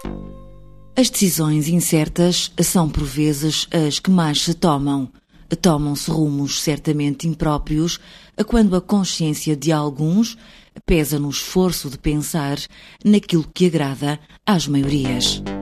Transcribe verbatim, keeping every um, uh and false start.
As decisões incertas são, por vezes, as que mais se tomam. Tomam-se rumos certamente impróprios quando a consciência de alguns pesa no esforço de pensar naquilo que agrada às maiorias.